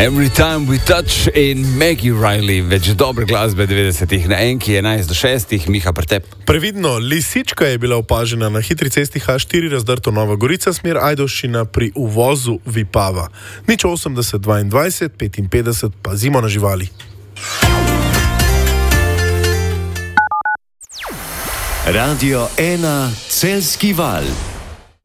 Every Time We Touch in Maggie Riley, več dobre glasbe 90-ih na enki, 11-6, Miha Pretep. Previdno, lisička je bila opažena na hitri cesti H4 razdrto Nova Gorica, smer Ajdovščina pri uvozu Vipava. 080 22 55, pazimo na živali. Radio 1 Celjski val.